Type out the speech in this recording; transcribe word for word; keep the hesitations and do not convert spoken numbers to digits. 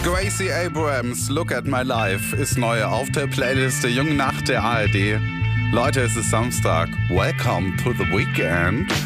Gracie Abrams, Look at My Life, ist neu auf der Playlist der Jungen Nacht der A R D. Leute, es ist Samstag. Welcome to the weekend.